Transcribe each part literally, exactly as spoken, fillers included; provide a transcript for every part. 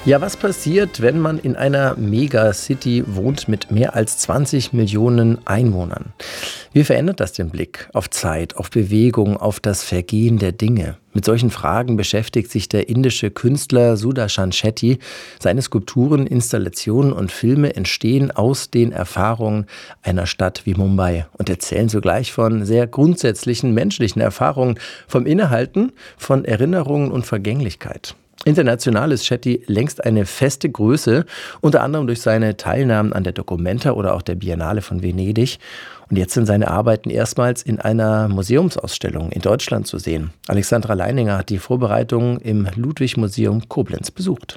Ja, was passiert, wenn man in einer Megacity wohnt mit mehr als zwanzig Millionen Einwohnern? Wie verändert das den Blick auf Zeit, auf Bewegung, auf das Vergehen der Dinge? Mit solchen Fragen beschäftigt sich der indische Künstler Sudarshan Shetty. Seine Skulpturen, Installationen und Filme entstehen aus den Erfahrungen einer Stadt wie Mumbai und erzählen zugleich von sehr grundsätzlichen menschlichen Erfahrungen, vom Innehalten, von Erinnerungen und Vergänglichkeit. International ist Shetty längst eine feste Größe, unter anderem durch seine Teilnahmen an der Documenta oder auch der Biennale von Venedig. Und jetzt sind seine Arbeiten erstmals in einer Museumsausstellung in Deutschland zu sehen. Alexandra Leininger hat die Vorbereitungen im Ludwig-Museum Koblenz besucht.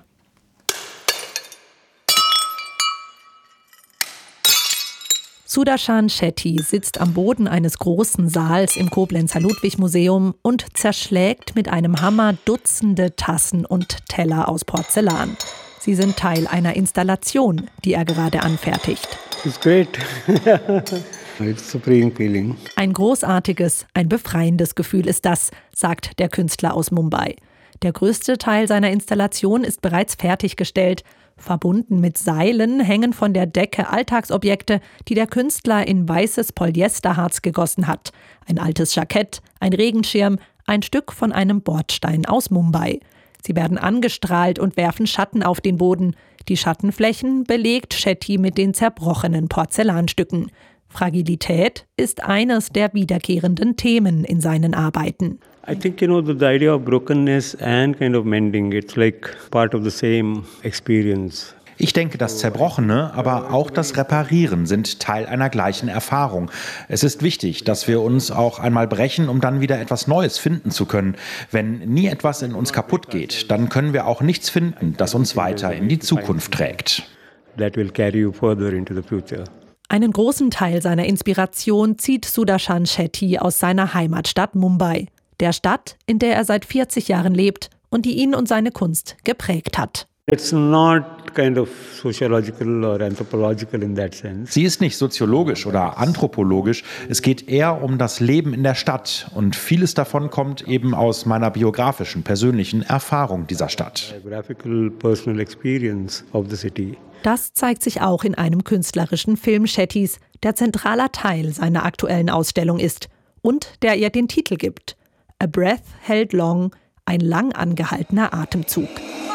Sudarshan Shetty sitzt am Boden eines großen Saals im Koblenzer Ludwig-Museum und zerschlägt mit einem Hammer Dutzende Tassen und Teller aus Porzellan. Sie sind Teil einer Installation, die er gerade anfertigt. It's great. It's a freeing feeling. Ein großartiges, ein befreiendes Gefühl ist das, sagt der Künstler aus Mumbai. Der größte Teil seiner Installation ist bereits fertiggestellt. Verbunden mit Seilen hängen von der Decke Alltagsobjekte, die der Künstler in weißes Polyesterharz gegossen hat. Ein altes Jackett, ein Regenschirm, ein Stück von einem Bordstein aus Mumbai. Sie werden angestrahlt und werfen Schatten auf den Boden. Die Schattenflächen belegt Shetty mit den zerbrochenen Porzellanstücken. Fragilität ist eines der wiederkehrenden Themen in seinen Arbeiten. I think, you know, the, the idea of brokenness and kind of mending, it's like part of the same experience. Ich denke, das Zerbrochene, aber auch das Reparieren sind Teil einer gleichen Erfahrung. Es ist wichtig, dass wir uns auch einmal brechen, um dann wieder etwas Neues finden zu können. Wenn nie etwas in uns kaputt geht, dann können wir auch nichts finden, das uns weiter in die Zukunft trägt. That will carry you further into the future. Einen großen Teil seiner Inspiration zieht Sudarshan Shetty aus seiner Heimatstadt Mumbai, der Stadt, in der er seit vierzig Jahren lebt und die ihn und seine Kunst geprägt hat. It's not kind of sociological or anthropological in that sense. Sie ist nicht soziologisch oder anthropologisch. Es geht eher um das Leben in der Stadt. Und vieles davon kommt eben aus meiner biografischen, persönlichen Erfahrung dieser Stadt. Biographical personal experience of the city. Das zeigt sich auch in einem künstlerischen Film Shettys, der zentraler Teil seiner aktuellen Ausstellung ist und der ihr den Titel gibt. A Breath Held Long, ein lang angehaltener Atemzug.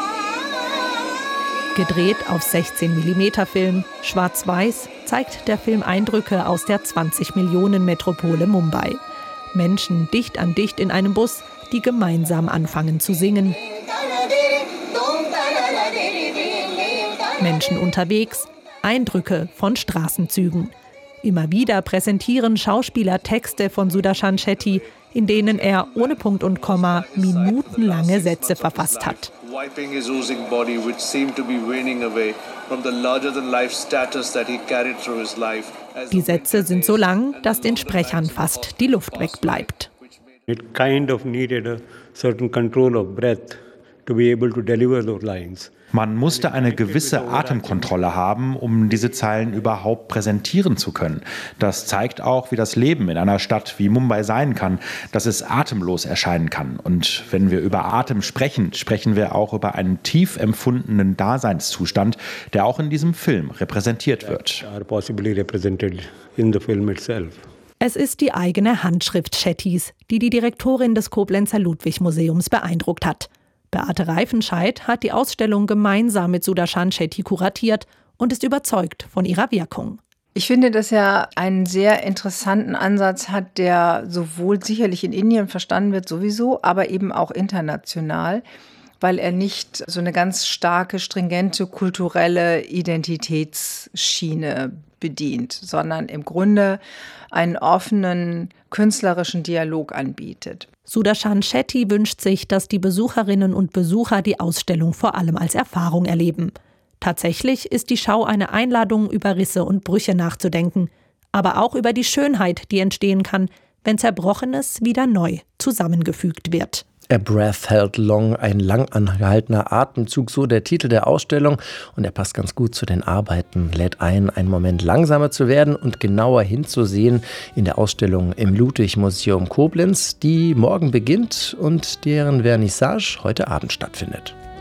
Gedreht auf sechzehn Millimeter Film, schwarz-weiß, zeigt der Film Eindrücke aus der zwanzig Millionen Metropole Mumbai. Menschen dicht an dicht in einem Bus, die gemeinsam anfangen zu singen. Menschen unterwegs, Eindrücke von Straßenzügen. Immer wieder präsentieren Schauspieler Texte von Sudarshan Shetty, in denen er ohne Punkt und Komma minutenlange Sätze verfasst hat. Wiping his oozing body, which seemed to be waning away from the larger-than-life status that he carried through his life. Die Sätze sind so lang, dass den Sprechern fast die Luft wegbleibt. It kind of needed a certain control of breath to be able to deliver those lines. Man musste eine gewisse Atemkontrolle haben, um diese Zeilen überhaupt präsentieren zu können. Das zeigt auch, wie das Leben in einer Stadt wie Mumbai sein kann, dass es atemlos erscheinen kann. Und wenn wir über Atem sprechen, sprechen wir auch über einen tief empfundenen Daseinszustand, der auch in diesem Film repräsentiert wird. Es ist die eigene Handschrift Shettys, die die Direktorin des Koblenzer Ludwig-Museums beeindruckt hat. Beate Reifenscheid hat die Ausstellung gemeinsam mit Sudarshan Shetty kuratiert und ist überzeugt von ihrer Wirkung. Ich finde, dass er einen sehr interessanten Ansatz hat, der sowohl sicherlich in Indien verstanden wird sowieso, aber eben auch international, weil er nicht so eine ganz starke, stringente kulturelle Identitätsschiene bedient, sondern im Grunde einen offenen künstlerischen Dialog anbietet. Sudarshan Shetty wünscht sich, dass die Besucherinnen und Besucher die Ausstellung vor allem als Erfahrung erleben. Tatsächlich ist die Schau eine Einladung, über Risse und Brüche nachzudenken, aber auch über die Schönheit, die entstehen kann, wenn Zerbrochenes wieder neu zusammengefügt wird. A Breath Held Long, ein lang angehaltener Atemzug, so der Titel der Ausstellung. Und er passt ganz gut zu den Arbeiten, lädt ein, einen Moment langsamer zu werden und genauer hinzusehen in der Ausstellung im Ludwig-Museum Koblenz, die morgen beginnt und deren Vernissage heute Abend stattfindet.